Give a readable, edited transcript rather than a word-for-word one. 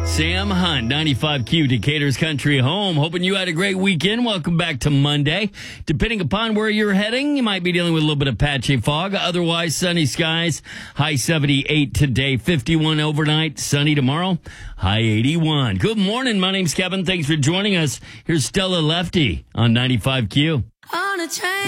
Sam Hunt, 95Q, Decatur's Country Home. Hoping you had a great weekend. Welcome back to Monday. Depending upon where you're heading, you might be dealing with a little bit of patchy fog. Otherwise, sunny skies. High 78 today, 51 overnight. Sunny tomorrow, high 81. Good morning. My name's Kevin. Thanks for joining us. Here's Stella Lefty on 95Q. On a train.